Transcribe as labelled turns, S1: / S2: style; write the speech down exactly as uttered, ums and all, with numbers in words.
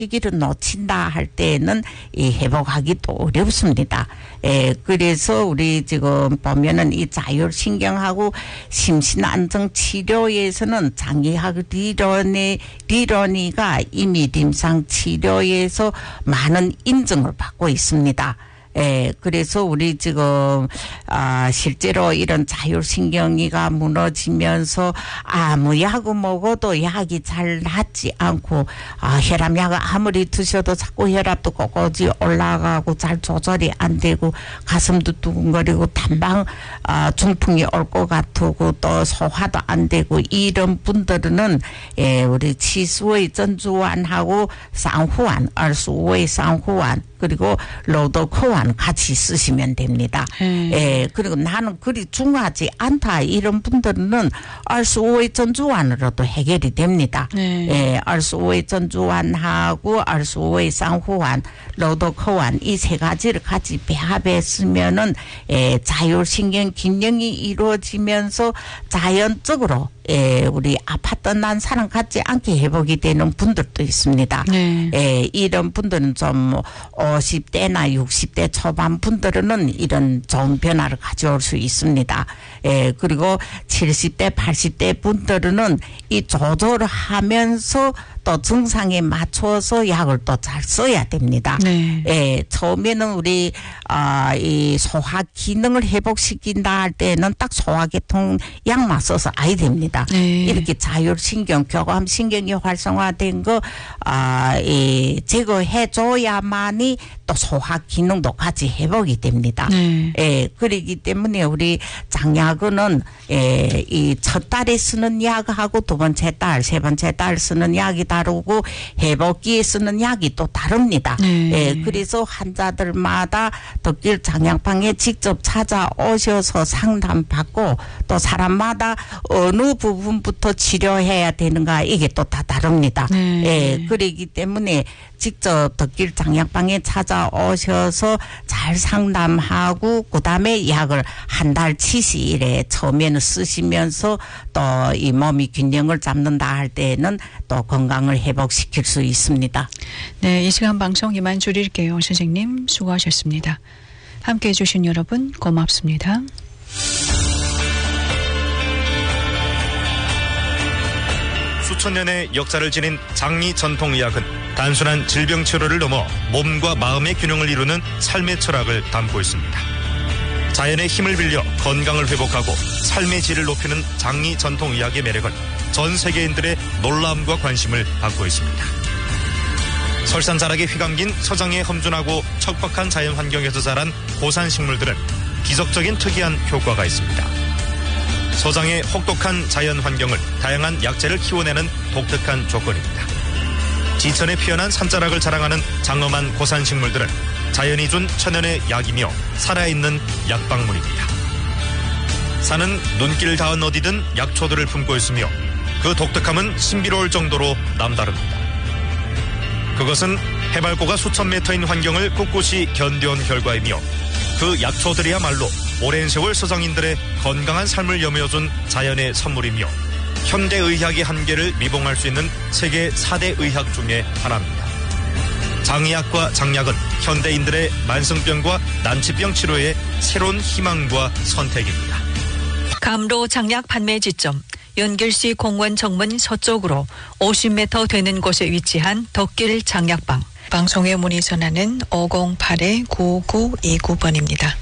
S1: 시기를 놓친다 할 때는 이 회복하기 또 어렵습니다. 예, 그래서 우리 지금 보면은 이 자율신경하고 심신안정 치료에서는 장기학 리런의 리런이가 이미 임상 치료에서 많은 인정을 받고 있습니다. 예, 그래서 우리 지금, 아, 실제로 이런 자율신경이가 무너지면서 아무 약을 먹어도 약이 잘 낫지 않고, 아, 혈압약을 아무리 드셔도 자꾸 혈압도 꼬꼬지 올라가고 잘 조절이 안 되고 가슴도 두근거리고 단방, 아, 중풍이 올 것 같고 또 소화도 안 되고 이런 분들은, 예, 우리 치수의 전주환하고 쌍후환, 얼수의 쌍후환, 그리고 로도코환 같이 쓰시면 됩니다. 음. 예, 그리고 나는 그리 중요하지 않다 이런 분들은 알수오의 전주환으로도 해결이 됩니다. 음. 예, 알수오의 전주환하고 알수오의 쌍후환, 로도코환 이 세 가지를 같이 배합했으면은 예, 자율신경 균형이 이루어지면서 자연적으로 예, 우리 아팠던 난 사람 같지 않게 회복이 되는 분들도 있습니다. 네. 예, 이런 분들은 좀 오십 대나 육십 대 초반 분들은 이런 좋은 변화를 가져올 수 있습니다. 예, 그리고 칠십 대, 팔십 대 분들은 이 조절을 하면서 또 증상에 맞춰서 약을 또 잘 써야 됩니다. 네. 예, 처음에는 우리 아, 이 소화 기능을 회복시킨다 할 때는 딱 소화계통 약만 써서 아이 됩니다. 네. 이렇게 자율신경, 교감신경이 활성화된 거 아, 이 제거해 줘야만이 또 소화 기능도 같이 회복이 됩니다. 네. 예, 그렇기 때문에 우리 장약은 예, 이 첫 달에 쓰는 약하고 두 번째 달, 세 번째 달 쓰는 약이 다르고 회복기에 쓰는 약이 또 다릅니다. 네. 예, 그래서 환자들마다 덕길 장약방에 직접 찾아오셔서 상담받고 또 사람마다 어느 부분부터 치료해야 되는가 이게 또 다 다릅니다. 네. 예, 그렇기 때문에 직접 덕길 장약방에 찾아오셔서 잘 상담하고 그다음에 약을 한 달치씩 이래 처음에는 쓰시면서 또 이 몸이 균형을 잡는다 할 때는 또 건강을 회복시킬 수 있습니다.
S2: 네, 이 시간 방송 이만 줄일게요. 선생님 수고하셨습니다. 함께해 주신 여러분 고맙습니다.
S3: 수천 년의 역사를 지닌 장미 전통의학은 단순한 질병 치료를 넘어 몸과 마음의 균형을 이루는 삶의 철학을 담고 있습니다. 자연의 힘을 빌려 건강을 회복하고 삶의 질을 높이는 장미 전통의학의 매력은 전 세계인들의 놀라움과 관심을 받고 있습니다. 설산자락에 휘감긴 서장의 험준하고 척박한 자연 환경에서 자란 고산 식물들은 기적적인 특이한 효과가 있습니다. 서장의 혹독한 자연 환경을 다양한 약재를 키워내는 독특한 조건입니다. 지천에 피어난 산자락을 자랑하는 장엄한 고산 식물들은 자연이 준 천연의 약이며 살아있는 약방문입니다. 산은 눈길 닿은 어디든 약초들을 품고 있으며 그 독특함은 신비로울 정도로 남다릅니다. 그것은 해발고가 수천 미터인 환경을 꿋꿋이 견뎌온 결과이며 그 약초들이야말로 오랜 세월 서장인들의 건강한 삶을 여며준 자연의 선물이며 현대의학의 한계를 미봉할 수 있는 세계 사 대 의학 중에 하나입니다. 장의학과 장약은 현대인들의 만성병과 난치병 치료의 새로운 희망과 선택입니다.
S2: 감로 장약 판매 지점 연길시 공원 정문 서쪽으로 오십 미터 되는 곳에 위치한 덕길 장약방. 방송의 문의 전화는 오공팔 구구이구 번입니다.